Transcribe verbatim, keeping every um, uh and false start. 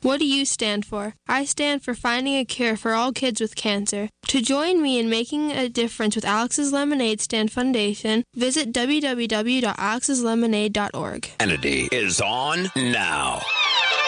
What do you stand for? I stand for finding a cure for all kids with cancer. To join me in making a difference with Alex's Lemonade Stand Foundation, visit w w w dot alex's lemonade dot org. Kennedy is on now.